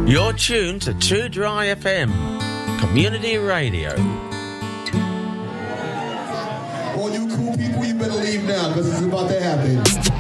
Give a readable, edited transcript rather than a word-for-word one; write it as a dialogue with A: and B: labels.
A: You're tuned to Too Dry FM, community radio.
B: All you cool people, you better leave now, because it's about to happen.